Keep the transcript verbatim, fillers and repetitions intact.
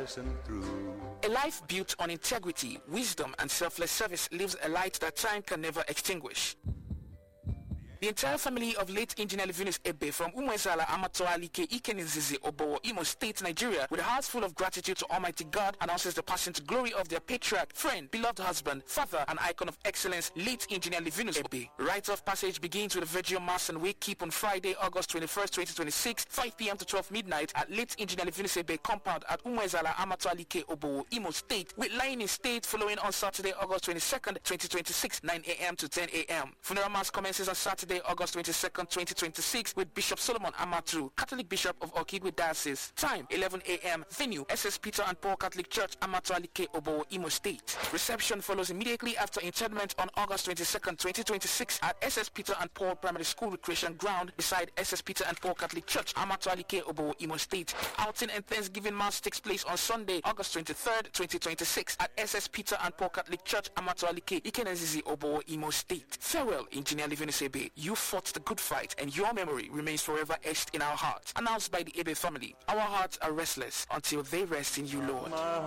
passing through. A life built on integrity, wisdom, and selfless service lives a light that time can never extinguish. The entire family of late Engineer Livinus Ebe from Umwezala Amatoalike Ikenizizi Obowo, Imo State, Nigeria, with hearts full of gratitude to Almighty God, announces the passing to glory of their patriarch, friend, beloved husband, father, and icon of excellence, late Engineer Livinus Ebe. Rite of passage begins with a Virgil Mass and wake keep on Friday, August twenty-first, twenty twenty-six, five p.m. to twelve midnight at late Engineer Livinus Ebe compound at Umwezala Amatoalike Obowo, Imo State, with lying in state following on Saturday, August twenty-second, twenty twenty-six, nine a.m. to ten a.m. Funeral Mass commences on Saturday, August twenty-second, twenty twenty-six with Bishop Solomon Amatru, Catholic Bishop of Okigwe Diocese. Time eleven a.m. Venue S S Peter and Paul Catholic Church, Amatoalike Obowo, Imo State. Reception follows immediately after interment on August twenty-second, twenty twenty-six at S S Peter and Paul Primary School Recreation Ground beside S S Peter and Paul Catholic Church, Amatoalike Obowo, Imo State. Outing and Thanksgiving Mass takes place on Sunday, August twenty-third, twenty twenty-six at S S Peter and Paul Catholic Church, Amatoalike Ikenezizi Obowo, Imo State. Farewell, Engineer Livinus Ebe. You fought the good fight and your memory remains forever etched in our hearts. Announced by the Ebe family. Our hearts are restless until they rest in you, Lord.